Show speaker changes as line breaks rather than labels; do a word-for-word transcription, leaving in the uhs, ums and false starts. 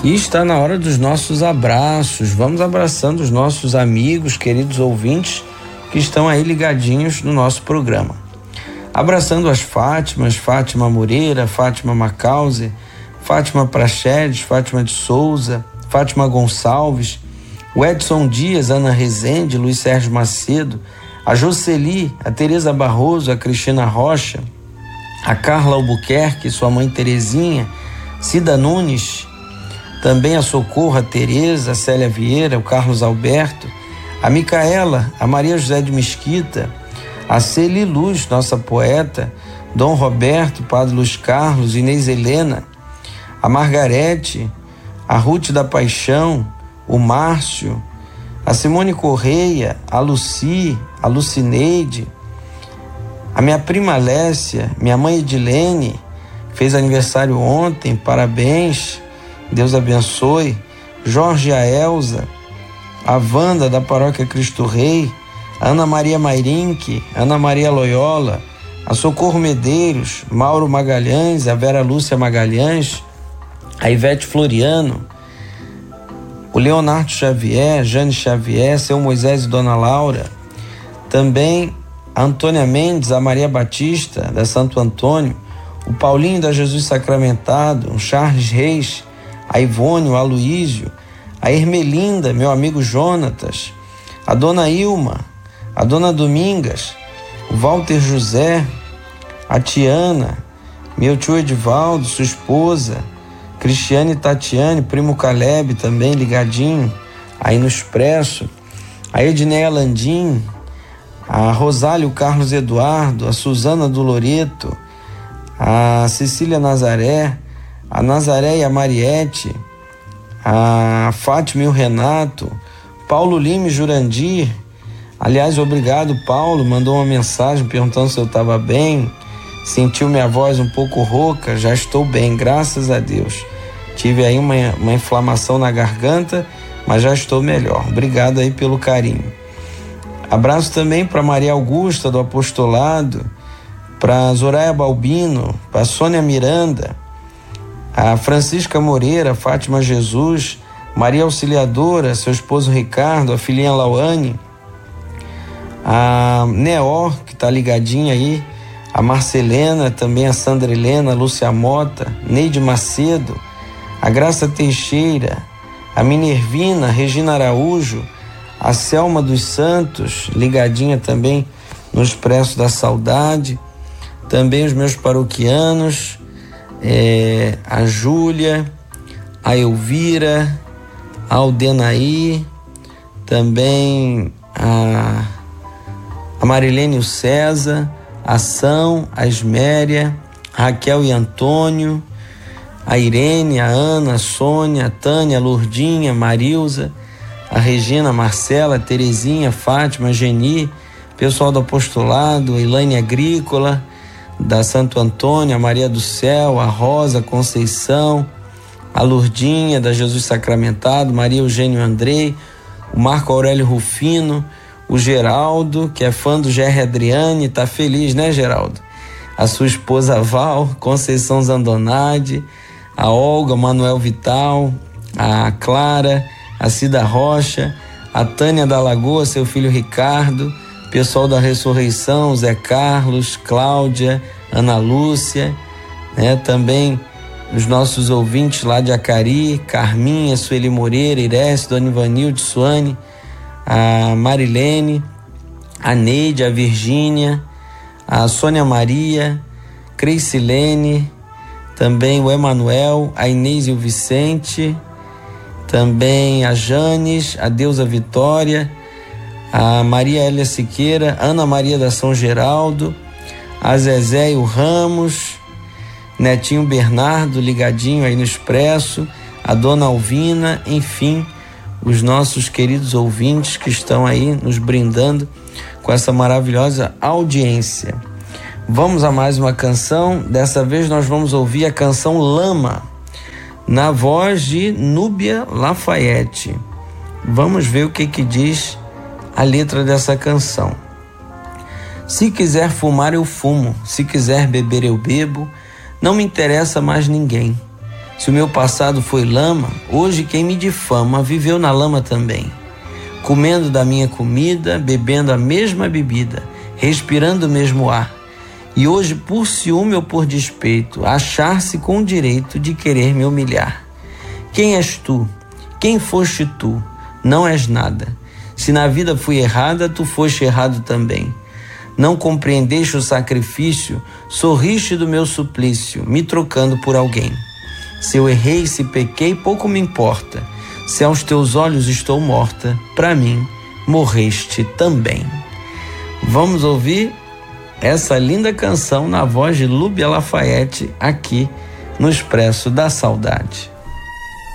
E está na hora dos nossos abraços. Vamos abraçando os nossos amigos, queridos ouvintes que estão aí ligadinhos no nosso programa. Abraçando as Fátimas, Fátima Moreira, Fátima Macauser, Fátima Prachedes, Fátima de Souza, Fátima Gonçalves, o Edson Dias, Ana Rezende, Luiz Sérgio Macedo, a Jocely, a Tereza Barroso, a Cristina Rocha, a Carla Albuquerque, sua mãe Terezinha, Cida Nunes, também a Socorro, a Tereza, a Célia Vieira, o Carlos Alberto, a Micaela, a Maria José de Mesquita, a Celi Luz, nossa poeta, Dom Roberto, Padre Luiz Carlos, Inês Helena, a Margarete, a Ruth da Paixão, o Márcio, a Simone Correia, a Luci, a Lucineide, a minha prima Lécia, minha mãe Edilene, fez aniversário ontem, parabéns, Deus abençoe, Jorge e a Elza, a Wanda da Paróquia Cristo Rei, a Ana Maria Mairinque, Ana Maria Loyola, a Socorro Medeiros, Mauro Magalhães, a Vera Lúcia Magalhães, a Ivete Floriano, o Leonardo Xavier, Jane Xavier, seu Moisés e Dona Laura, também a Antônia Mendes, a Maria Batista, da Santo Antônio, o Paulinho da Jesus Sacramentado, o Charles Reis, a Ivone, o Aloísio, a Ermelinda, meu amigo Jonatas, a Dona Ilma, a Dona Domingas, o Walter José, a Tiana, meu tio Edivaldo, sua esposa, Cristiane e Tatiane, primo Caleb também ligadinho aí no Expresso, a Edneia Landim, a Rosália, o Carlos Eduardo, a Suzana do Loreto, a Cecília Nazaré, a Nazaré e a Mariette, a Fátima e o Renato, Paulo Lima e Jurandir. Aliás, obrigado, Paulo, mandou uma mensagem perguntando se eu estava bem, sentiu minha voz um pouco rouca, já estou bem, graças a Deus. Tive aí uma, uma inflamação na garganta, mas já estou melhor. Obrigado aí pelo carinho. Abraço também para Maria Augusta do Apostolado, para Zoraia Balbino, para Sônia Miranda, a Francisca Moreira, Fátima Jesus, Maria Auxiliadora, seu esposo Ricardo, a filhinha Lauane, a Neó, que está ligadinha aí, a Marcelena, também a Sandra Helena, a Lúcia Mota, Neide Macedo, a Graça Teixeira, a Minervina, Regina Araújo, a Selma dos Santos, ligadinha também no Expresso da Saudade, também os meus paroquianos, é, a Júlia, a Elvira, a Aldenaí, também a, a Marilene e o César, a São, a Esméria, a Raquel e Antônio, a Irene, a Ana, a Sônia, a Tânia, a Lourdinha, a Marilza, a Regina, a Marcela, a Terezinha, a Fátima, a Geni, pessoal do Apostolado, a Elaine Agrícola, da Santo Antônio, a Maria do Céu, a Rosa, a Conceição, a Lourdinha, da Jesus Sacramentado, Maria Eugênio Andrei, o Marco Aurélio Rufino, o Geraldo, que é fã do Gerry Adriane, tá feliz, né, Geraldo? A sua esposa Val, Conceição Zandonade, a Olga, Manuel Vital, a Clara, a Cida Rocha, a Tânia da Lagoa, seu filho Ricardo, pessoal da Ressurreição, Zé Carlos, Cláudia, Ana Lúcia, né? Também os nossos ouvintes lá de Acari, Carminha, Sueli Moreira, Irés, Dona Ivanilde, Suane, a Marilene, a Neide, a Virgínia, a Sônia Maria, Creicilene, também o Emanuel, a Inês e o Vicente, também a Janes, a Deusa Vitória, a Maria Hélia Siqueira, Ana Maria da São Geraldo, a Zezé e o Ramos, Netinho Bernardo, ligadinho aí no Expresso, a Dona Alvina, enfim, os nossos queridos ouvintes que estão aí nos brindando com essa maravilhosa audiência. Vamos a mais uma canção, dessa vez nós vamos ouvir a canção Lama, na voz de Núbia Lafayette. Vamos ver o que que diz a letra dessa canção. Se quiser fumar eu fumo, se quiser beber eu bebo, não me interessa mais ninguém. Se o meu passado foi lama, hoje quem me difama viveu na lama também. Comendo da minha comida, bebendo a mesma bebida, respirando o mesmo ar. E hoje, por ciúme ou por despeito, achar-se com o direito de querer me humilhar. Quem és tu? Quem foste tu? Não és nada. Se na vida fui errada, tu foste errado também. Não compreendeste o sacrifício, sorriste do meu suplício, me trocando por alguém. Se eu errei, se pequei, pouco me importa. Se aos teus olhos estou morta, para mim morreste também. Vamos ouvir essa linda canção na voz de Lúbia Lafayette aqui no Expresso da Saudade.